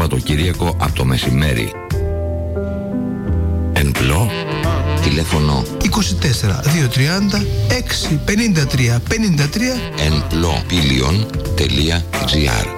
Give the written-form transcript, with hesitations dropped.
Σαββατοκύριακο από το μεσημέρι. Εν πλώ, τηλέφωνο 24 230 6 53 53 enplopilion.gr.